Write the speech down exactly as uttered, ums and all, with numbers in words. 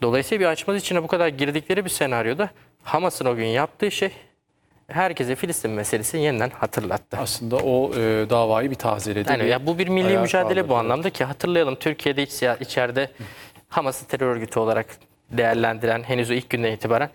Dolayısıyla bir açmaz içine bu kadar girdikleri bir senaryoda Hamas'ın o gün yaptığı şey herkese Filistin meselesini yeniden hatırlattı. Aslında o e, davayı bir tazeledi. Yani bir ya bu bir milli ayağa mücadele kaldırdı. bu anlamda ki hatırlayalım, Türkiye'de iç, içeride Hamas'ı terör örgütü olarak değerlendiren henüz o ilk günden itibaren